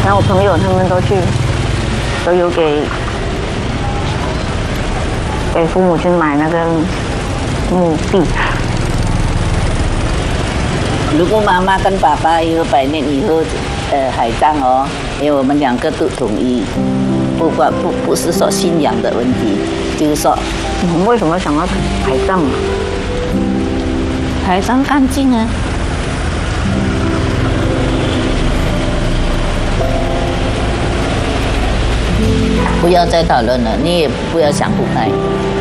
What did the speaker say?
然后我朋友他们都有给父母亲买那个墓地。 如果妈妈跟爸爸以后100年以后，海葬哦，因为我们2个都同意，不是说信仰的问题，就是说， 你们为什么想要海葬啊？ 海葬干净啊。不要再讨论了，你也不要想不开。